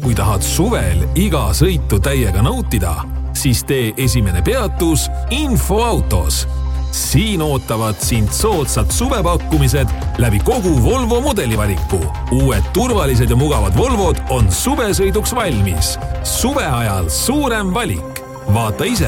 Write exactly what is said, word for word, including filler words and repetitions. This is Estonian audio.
kui tahad suvel iga sõitu täiega nautida, siis tee esimene peatus Infoautos. Siin ootavad sind soodsad suvepakkumised läbi kogu Volvo modelivaliku. Uued turvalised ja mugavad Volvod on suvesõiduks valmis. Suve ajal suurem valik. Vaata ise